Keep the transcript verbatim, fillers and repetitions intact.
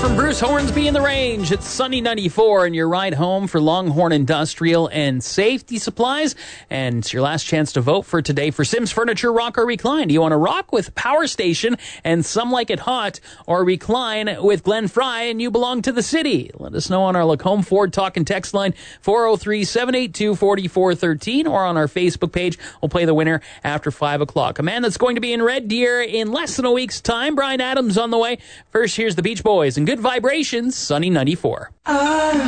from Bruce Hornsby in the Range. It's Sunny ninety-four, and your ride home for Longhorn Industrial and Safety Supplies. And it's your last chance to vote for today for Sims Furniture, Rock or Recline. Do you want to rock with Power Station and Some Like It Hot, or recline with Glenn Fry and You Belong to the City? Let us know on our Lacombe Ford Talk and Text line four oh three, seven eight two, four four one three, or on our Facebook page. We'll play the winner after five o'clock. A man that's going to be in Red Deer in less than a week's time, Bryan Adams, on the way. First, here's the Beach Boys and Good Vibrations, Sunny ninety-four.